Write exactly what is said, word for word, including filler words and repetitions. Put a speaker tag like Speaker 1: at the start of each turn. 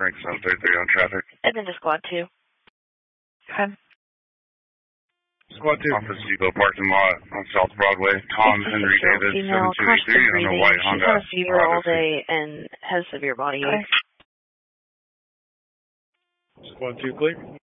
Speaker 1: Frank seven thirty-three on traffic.
Speaker 2: And then to squad two.
Speaker 3: Okay.
Speaker 1: Squad two. Office Depot parking lot on South Broadway. Tom Henry Davis, seven two eight three on a white Honda.
Speaker 2: She's had a fever all day and has severe body ache.
Speaker 3: Okay.
Speaker 4: Squad two clear.